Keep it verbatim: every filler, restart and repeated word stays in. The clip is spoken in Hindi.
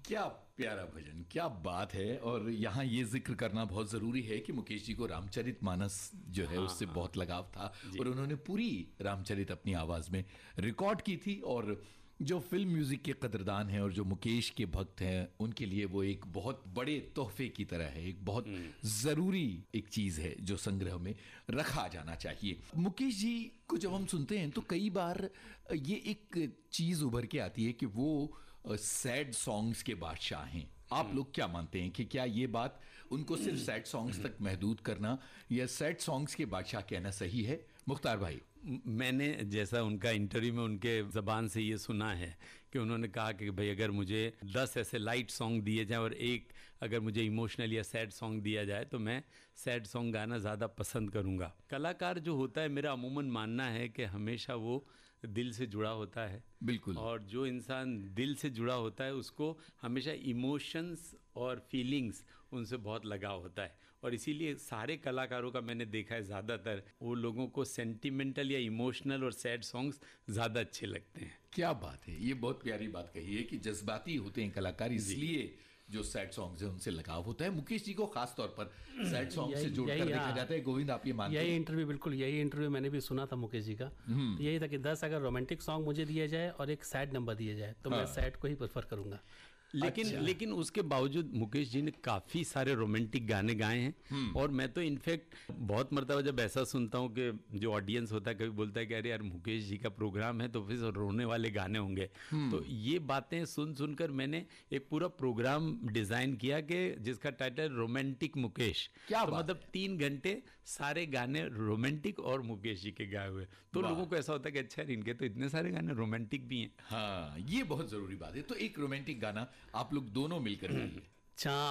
क्या प्यारा भजन, क्या बात है। और यहाँ ये जिक्र करना बहुत ज़रूरी है कि मुकेश जी को रामचरितमानस जो है हाँ, उससे हाँ, बहुत लगाव था और उन्होंने पूरी रामचरित अपनी आवाज़ में रिकॉर्ड की थी। और जो फिल्म म्यूज़िक के कदरदान हैं और जो मुकेश के भक्त हैं उनके लिए वो एक बहुत बड़े तोहफे की तरह है, एक बहुत ज़रूरी एक चीज़ है जो संग्रह में रखा जाना चाहिए। मुकेश जी को जब हम सुनते हैं तो कई बार ये एक चीज़ उभर के आती है कि वो सैड सॉन्ग्स के बादशाह हैं। आप लोग क्या मानते हैं कि क्या ये बात उनको सिर्फ सैड सॉन्ग्स तक महदूद करना या सैड सॉन्ग्स के बादशाह कहना सही है? मुख्तार भाई, मैंने जैसा उनका इंटरव्यू में उनके ज़बान से ये सुना है कि उन्होंने कहा कि भाई अगर मुझे दस ऐसे लाइट सॉन्ग दिए जाएं और एक अगर मुझे इमोशनल या सैड सॉन्ग दिया जाए तो मैं सैड सॉन्ग गाना ज़्यादा पसंद करूँगा। कलाकार जो होता है, मेरा अमूमन मानना है कि हमेशा वो दिल से जुड़ा होता है। बिल्कुल। और जो इंसान दिल से जुड़ा होता है उसको हमेशा इमोशंस और फीलिंग्स उनसे बहुत लगाव होता है। और इसीलिए सारे कलाकारों का मैंने देखा है ज़्यादातर वो लोगों को सेंटिमेंटल या इमोशनल और सैड सॉन्ग्स ज़्यादा अच्छे लगते हैं। क्या बात है, ये बहुत प्यारी बात कही है कि जज्बाती होते हैं कलाकार, इसलिए जो सैड सॉन्ग्स हैं उनसे लगाव होता है। मुकेश जी को खास तौर पर सैड सॉन्ग से जोड़कर देखा जाता है। गोविंद, आप ये मानते हैं? यही इंटरव्यू, बिल्कुल यही इंटरव्यू मैंने भी सुना था मुकेश जी का। तो यही था कि दस अगर रोमांटिक सॉन्ग मुझे दिया जाए और एक सैड नंबर दिया जाए तो हाँ। मैं सैड को ही प्रेफर करूंगा। लेकिन अच्छा। लेकिन उसके बावजूद मुकेश जी ने काफ़ी सारे रोमांटिक गाने गाए हैं। और मैं तो इनफैक्ट बहुत मरतबा जब ऐसा सुनता हूँ कि जो ऑडियंस होता है कभी बोलता है कि अरे यार मुकेश जी का प्रोग्राम है तो फिर रोने वाले गाने होंगे। तो ये बातें सुन सुनकर मैंने एक पूरा प्रोग्राम डिज़ाइन किया कि जिसका टाइटल रोमांटिक मुकेश। क्या तो मतलब तीन घंटे सारे गाने रोमांटिक और मुकेश जी के गाए हुए। तो लोगों को ऐसा होता है कि अच्छा इनके तो इतने सारे गाने रोमांटिक भी हैं। हाँ, ये बहुत ज़रूरी बात है। तो एक रोमांटिक गाना आप लोग दोनों मिलकर गाइए।